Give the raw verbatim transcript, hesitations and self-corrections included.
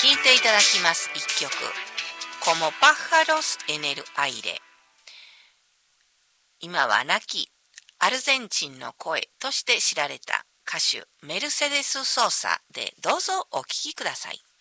聴いていただきます一曲、Como pájaros en el aire。今は亡きアルゼンチンの声として知られた歌手メルセデス・ソーサで、どうぞお聴きください。